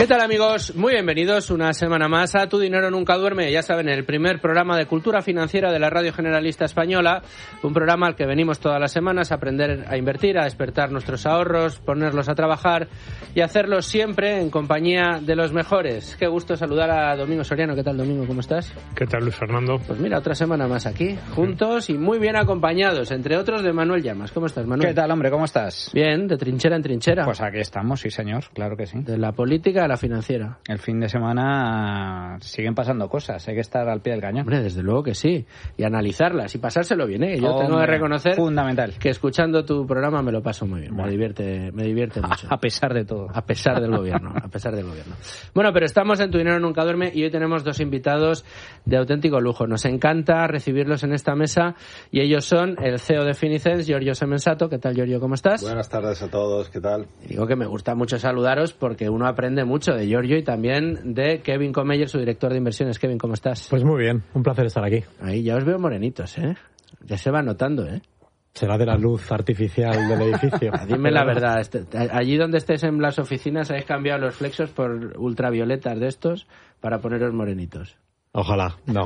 ¿Qué tal, amigos? Muy bienvenidos una semana más a Tu Dinero Nunca Duerme. Ya saben, el primer programa de cultura financiera de la Radio Generalista Española. Un programa al que venimos todas las semanas a aprender a invertir, a despertar nuestros ahorros, ponerlos a trabajar y hacerlo siempre en compañía de los mejores. Qué gusto saludar a Domingo Soriano. ¿Qué tal, Domingo? ¿Cómo estás? ¿Qué tal, Luis Fernando? Pues mira, otra semana más aquí, juntos y muy bien acompañados, entre otros de Manuel Llamas. ¿Cómo estás, Manuel? ¿Qué tal, hombre? ¿Cómo estás? Bien, de trinchera en trinchera. Pues aquí estamos, sí, señor, claro que sí. De la política a la financiera. El fin de semana siguen pasando cosas, hay que estar al pie del cañón. Hombre, desde luego que sí. Y analizarlas y pasárselo bien, ¿eh? Yo tengo que reconocer fundamental. Que escuchando tu programa me lo paso muy bien. Bueno. Me divierte mucho. A pesar de todo. A pesar del gobierno, a pesar del gobierno. Bueno, pero estamos en Tu Dinero Nunca Duerme y hoy tenemos dos invitados de auténtico lujo. Nos encanta recibirlos en esta mesa y ellos son el CEO de Finicens, Giorgio Semensato. ¿Qué tal, Giorgio? ¿Cómo estás? Buenas tardes a todos, ¿qué tal? Digo que me gusta mucho saludaros porque uno aprende mucho de Giorgio y también de Kevin Comeyer, su director de inversiones. Kevin, ¿cómo estás? Pues muy bien, un placer estar aquí. Ahí ya os veo morenitos, ¿eh? Ya se va notando, ¿eh? Será de la luz artificial del edificio. Dime la verdad, allí donde estés en las oficinas habéis cambiado los flexos por ultravioletas de estos para poneros morenitos. Ojalá, no.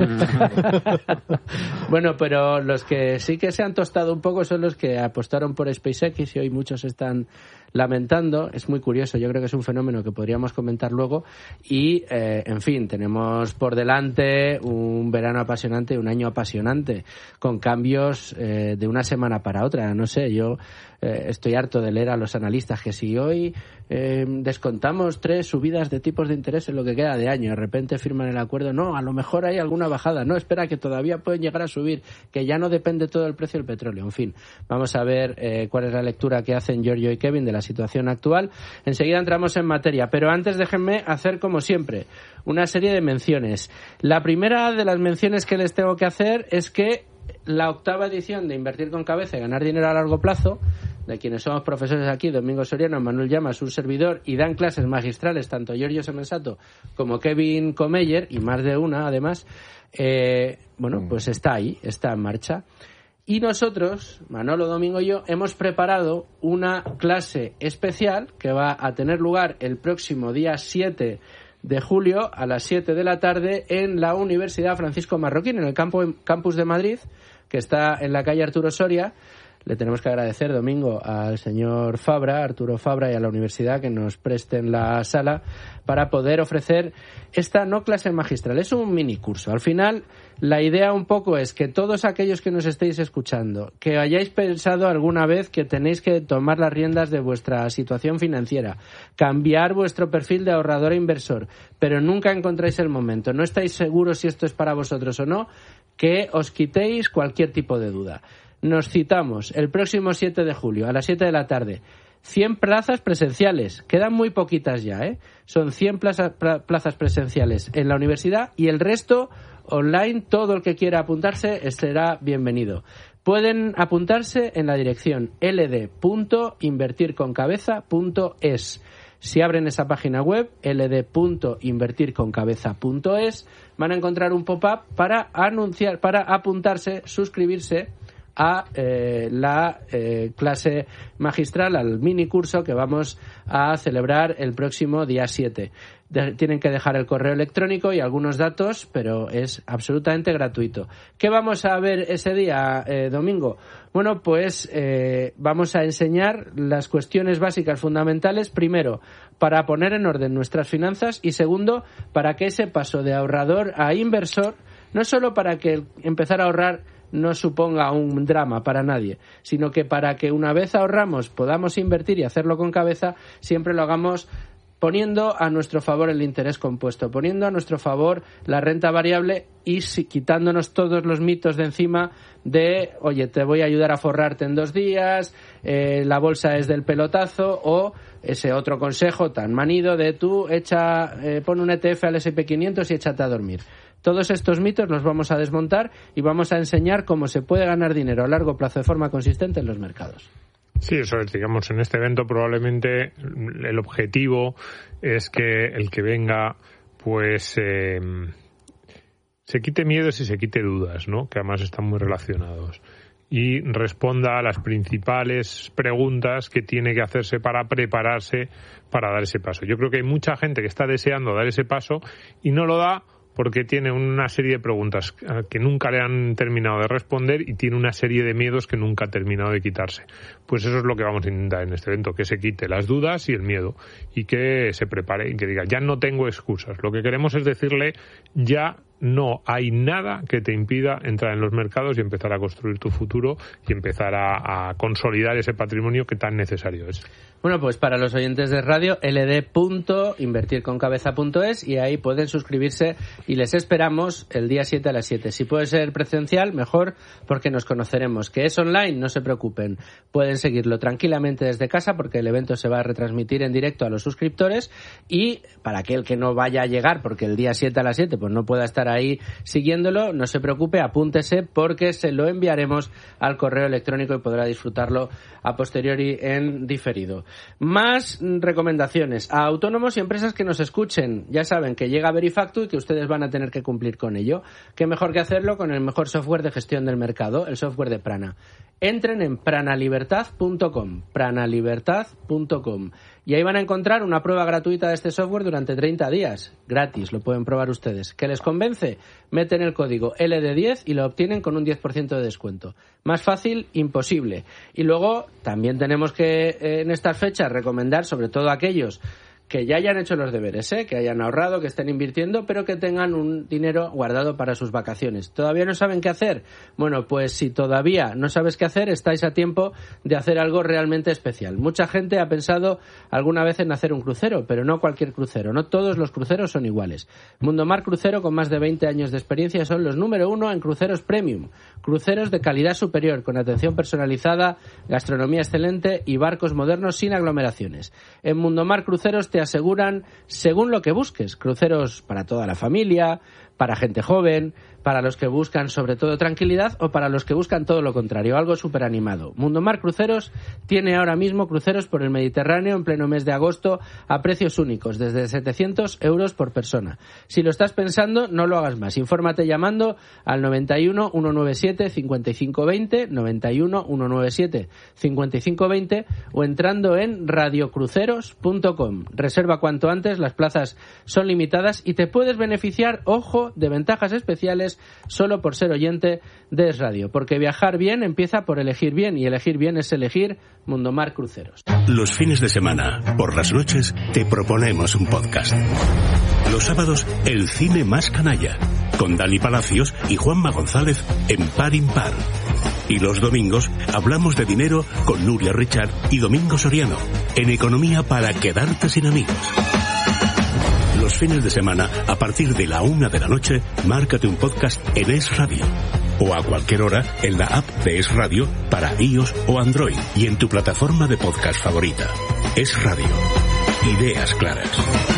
Bueno, pero los que sí que se han tostado un poco son los que apostaron por SpaceX y hoy muchos están lamentando. Es muy curioso, yo creo que es un fenómeno que podríamos comentar luego y, en fin, tenemos por delante un verano apasionante, un año apasionante, con cambios de una semana para otra. No sé, yo estoy harto de leer a los analistas que si hoy descontamos 3 subidas de tipos de interés en lo que queda de año, de repente firman el acuerdo, no, a lo mejor hay alguna bajada, no, espera, que todavía pueden llegar a subir, que ya no depende todo del precio del petróleo. En fin, vamos a ver cuál es la lectura que hacen Giorgio y Kevin de la situación actual. Enseguida entramos en materia, pero antes déjenme hacer, como siempre, una serie de menciones. La primera de las menciones que les tengo que hacer es que la 8ª edición de Invertir con Cabeza y Ganar Dinero a Largo Plazo, de quienes somos profesores aquí, Domingo Soriano, Manuel Llamas, un servidor, y dan clases magistrales tanto Giorgio Semensato como Kevin Comeyer, y más de una además, pues está ahí, está en marcha. Y nosotros, Manolo, Domingo y yo, hemos preparado una clase especial que va a tener lugar el próximo día 7 de julio a las 7 de la tarde en la Universidad Francisco Marroquín, en el campus de Madrid, que está en la calle Arturo Soria. Le tenemos que agradecer, Domingo, al señor Fabra, Arturo Fabra, y a la universidad que nos presten la sala para poder ofrecer esta no clase magistral, es un mini curso. Al final, la idea un poco es que todos aquellos que nos estéis escuchando, que hayáis pensado alguna vez que tenéis que tomar las riendas de vuestra situación financiera, cambiar vuestro perfil de ahorrador e inversor, pero nunca encontráis el momento, no estáis seguros si esto es para vosotros o no, que os quitéis cualquier tipo de duda. Nos citamos el próximo 7 de julio a las 7 de la tarde. 100 plazas presenciales. Quedan muy poquitas ya, ¿eh? Son 100 plazas presenciales en la universidad y el resto online. Todo el que quiera apuntarse será bienvenido. Pueden apuntarse en la dirección ld.invertirconcabeza.es. Si abren esa página web, ld.invertirconcabeza.es, van a encontrar un pop-up para apuntarse, suscribirse a la clase magistral, al mini curso que vamos a celebrar el próximo día 7. Tienen que dejar el correo electrónico y algunos datos, pero es absolutamente gratuito. ¿Qué vamos a ver ese día, Domingo? Bueno, pues vamos a enseñar las cuestiones básicas fundamentales, primero, para poner en orden nuestras finanzas y segundo, para que ese paso de ahorrador a inversor, no solo para que empezar a ahorrar no suponga un drama para nadie, sino que para que una vez ahorramos podamos invertir y hacerlo con cabeza, siempre lo hagamos poniendo a nuestro favor el interés compuesto, poniendo a nuestro favor la renta variable y quitándonos todos los mitos de encima de, oye, te voy a ayudar a forrarte en 2 días, la bolsa es del pelotazo, o ese otro consejo tan manido de tú pon un ETF al S&P 500 y échate a dormir. Todos estos mitos los vamos a desmontar y vamos a enseñar cómo se puede ganar dinero a largo plazo de forma consistente en los mercados. Sí, eso es, digamos, en este evento probablemente el objetivo es que el que venga, pues, se quite miedos y se quite dudas, ¿no? Que además están muy relacionados. y responda a las principales preguntas que tiene que hacerse para prepararse para dar ese paso. Yo creo que hay mucha gente que está deseando dar ese paso y no lo da porque tiene una serie de preguntas que nunca le han terminado de responder y tiene una serie de miedos que nunca ha terminado de quitarse. Pues eso es lo que vamos a intentar en este evento, que se quite las dudas y el miedo y que se prepare y que diga, ya no tengo excusas. Lo que queremos es decirle, ya no hay nada que te impida entrar en los mercados y empezar a construir tu futuro y empezar a consolidar ese patrimonio que tan necesario es. Bueno, pues para los oyentes de radio, ld.invertirconcabeza.es, y ahí pueden suscribirse y les esperamos el día 7 a las 7. Si puede ser presencial, mejor, porque nos conoceremos. Que es online, no se preocupen. Pueden seguirlo tranquilamente desde casa porque el evento se va a retransmitir en directo a los suscriptores, y para aquel que no vaya a llegar porque el día 7 a las 7 pues no pueda estar ahí siguiéndolo, no se preocupe, apúntese porque se lo enviaremos al correo electrónico y podrá disfrutarlo a posteriori en diferido. Más recomendaciones a autónomos y empresas que nos escuchen. Ya saben que llega Verifactu y que ustedes van a tener que cumplir con ello. ¿Qué mejor que hacerlo con el mejor software de gestión del mercado, el software de Prana? Entren en pranalibertad.com y ahí van a encontrar una prueba gratuita de este software durante 30 días. Gratis, lo pueden probar ustedes. ¿Qué les convence? Meten el código LD10 y lo obtienen con un 10% de descuento. Más fácil, imposible. Y luego también tenemos que en estas fechas recomendar, sobre todo a aquellos que ya hayan hecho los deberes, que hayan ahorrado, que estén invirtiendo, pero que tengan un dinero guardado para sus vacaciones. ¿Todavía no saben qué hacer? Bueno, pues si todavía no sabes qué hacer, estáis a tiempo de hacer algo realmente especial. Mucha gente ha pensado alguna vez en hacer un crucero, pero no cualquier crucero. No todos los cruceros son iguales. Mundomar Crucero, con más de 20 años de experiencia, son los número 1 en cruceros premium. Cruceros de calidad superior, con atención personalizada, gastronomía excelente y barcos modernos sin aglomeraciones. En Mundomar Cruceros te aseguran, según lo que busques, cruceros para toda la familia, para gente joven, para los que buscan sobre todo tranquilidad o para los que buscan todo lo contrario, algo súper animado. Mundomar Cruceros tiene ahora mismo cruceros por el Mediterráneo en pleno mes de agosto a precios únicos, desde 700 euros por persona. Si lo estás pensando, no lo hagas más. Infórmate llamando al 91 197 5520, 91 197 5520 o entrando en radiocruceros.com. Reserva cuanto antes, las plazas son limitadas y te puedes beneficiar, ojo, de ventajas especiales solo por ser oyente de Es Radio, porque viajar bien empieza por elegir bien, y elegir bien es elegir Mundomar Cruceros. Los fines de semana, por las noches, te proponemos un podcast. Los sábados, el cine más canalla, con Dani Palacios y Juanma González en Par Impar. Y los domingos hablamos de dinero con Nuria Richard y Domingo Soriano, en Economía para quedarte sin amigos. Los fines de semana, a partir de la 1 de la noche, márcate un podcast en Es Radio. O a cualquier hora en la app de Es Radio para iOS o Android y en tu plataforma de podcast favorita. Es Radio. Ideas claras.